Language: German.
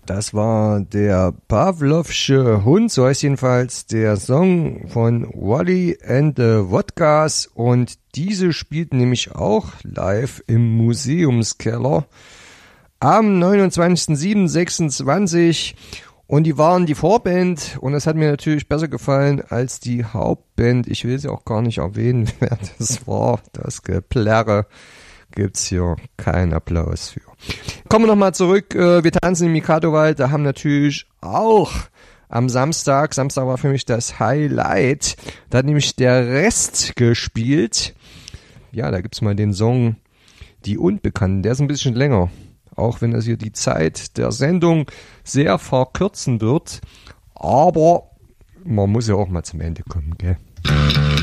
Das war der Pawlowsche Hund, so heißt jedenfalls der Song von Wally and the Wodkas, und diese spielt nämlich auch live im Museumskeller am 29.07.26, und die waren die Vorband, und das hat mir natürlich besser gefallen als die Hauptband. Ich will sie auch gar nicht erwähnen, wer das war. Das Geplärre gibt's hier keinen Applaus für. Kommen wir nochmal zurück. Wir tanzen im Mikado-Wald. Da haben natürlich auch am Samstag war für mich das Highlight. Da hat nämlich der Rest gespielt. Ja, da gibt's mal den Song Die Unbekannten. Der ist ein bisschen länger. Auch wenn das hier die Zeit der Sendung sehr verkürzen wird. Aber man muss ja auch mal zum Ende kommen, gell?